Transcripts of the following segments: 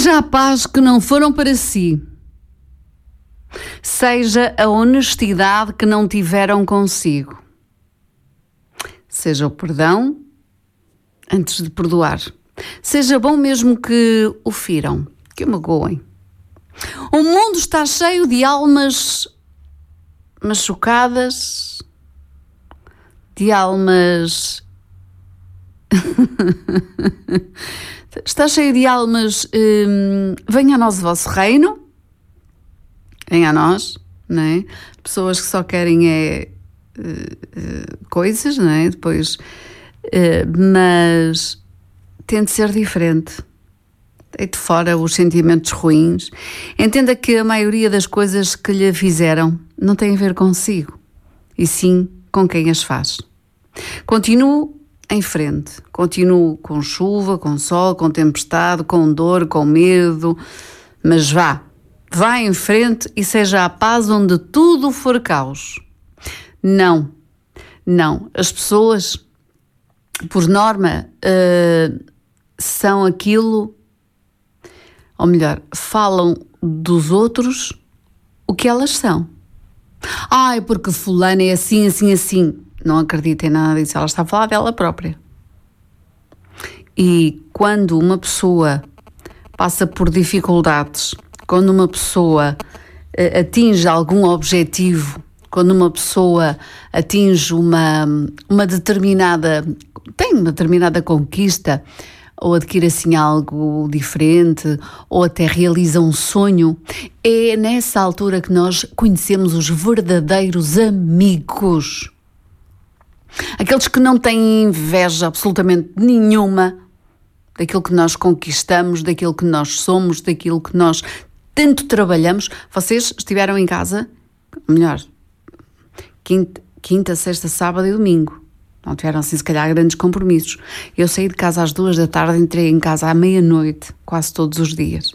Seja a paz que não foram para si. Seja a honestidade que não tiveram consigo. Seja o perdão antes de perdoar. Seja bom mesmo que o firam, que o magoem. O mundo está cheio de almas machucadas, de almas... Está cheio de almas, venha a nós o vosso reino, venha a nós, não é? Pessoas que só querem coisas, não é? Depois, mas tente ser diferente, deite fora os sentimentos ruins, entenda que a maioria das coisas que lhe fizeram não tem a ver consigo, e sim com quem as faz. Continue em frente, continuo com chuva, com sol, com tempestade, com dor, com medo, mas vá em frente e seja a paz onde tudo for caos. Não, as pessoas, por norma, são aquilo, ou melhor, falam dos outros o que elas são. Ai, porque fulana é assim. Não acredito em nada disso, ela está a falar dela própria. E quando uma pessoa passa por dificuldades, quando uma pessoa atinge algum objetivo, quando uma pessoa atinge tem uma determinada conquista, ou adquire assim algo diferente, ou até realiza um sonho, é nessa altura que nós conhecemos os verdadeiros amigos. Aqueles que não têm inveja absolutamente nenhuma daquilo que nós conquistamos, daquilo que nós somos, daquilo que nós tanto trabalhamos. Vocês estiveram em casa, melhor, quinta, sexta, sábado e domingo. Não tiveram assim se calhar grandes compromissos. Eu saí de casa às 2 da tarde, entrei em casa à meia-noite, quase todos os dias.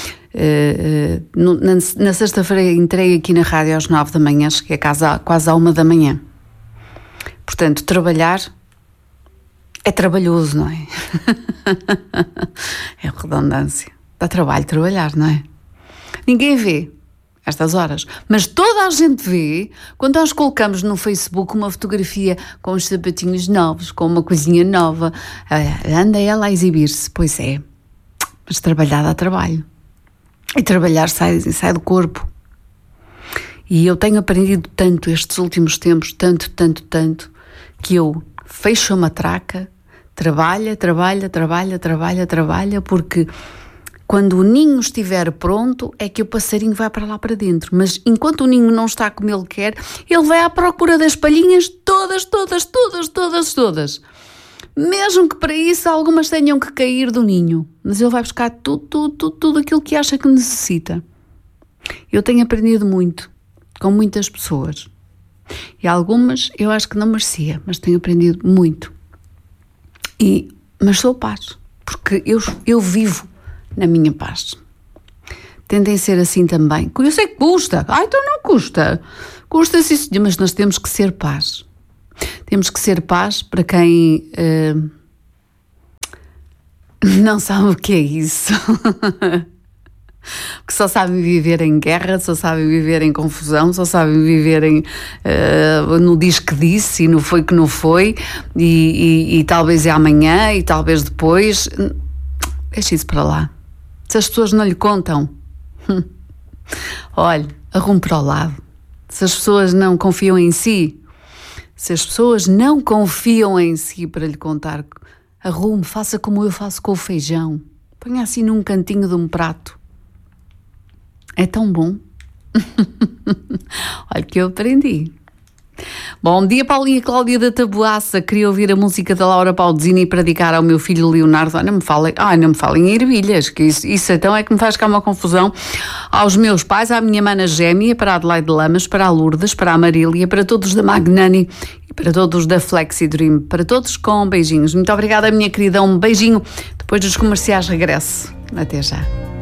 Na sexta-feira entrei aqui na rádio às 9 da manhã, cheguei a casa quase à 1 da manhã. Portanto, trabalhar é trabalhoso, não é? É redundância. Dá trabalho trabalhar, não é? Ninguém vê estas horas, mas toda a gente vê quando nós colocamos no Facebook uma fotografia com os sapatinhos novos, com uma coisinha nova. Anda ela a exibir-se. Pois é, mas trabalhar dá trabalho. E trabalhar sai do corpo. E eu tenho aprendido tanto estes últimos tempos, tanto, que eu fecho a matraca, trabalha, porque quando o ninho estiver pronto é que o passarinho vai para lá para dentro. Mas enquanto o ninho não está como ele quer, ele vai à procura das palhinhas todas. Mesmo que para isso algumas tenham que cair do ninho. Mas ele vai buscar tudo aquilo que acha que necessita. Eu tenho aprendido muito com muitas pessoas. E algumas eu acho que não merecia, mas tenho aprendido muito. Mas sou paz, porque eu vivo na minha paz. Tentem ser assim também. Eu sei que custa. Então não custa. Custa sim, mas nós temos que ser paz. Temos que ser paz para quem não sabe o que é isso. Que só sabem viver em guerra, só sabem viver em confusão, só sabem viver no diz que disse e no foi que não foi, e talvez é amanhã e talvez depois. Deixe isso para lá. Se as pessoas não lhe contam, olhe, arrume para o lado. Se as pessoas não confiam em si, para lhe contar, arrume, faça como eu faço com o feijão. Ponha assim num cantinho de um prato. É tão bom. Olha que eu aprendi. Bom dia, Paulinha Cláudia da Taboaça. Queria ouvir a música da Laura Pausini para dedicar ao meu filho Leonardo. Não me falem em ervilhas, que isso então é que me faz cá uma confusão. Aos meus pais, à minha mana Gêmea, para a Adelaide Lamas, para a Lourdes, para a Marília, para todos da Magnani e para todos da Flexi Dream. Para todos com beijinhos. Muito obrigada, minha querida. Um beijinho. Depois dos comerciais regresso. Até já.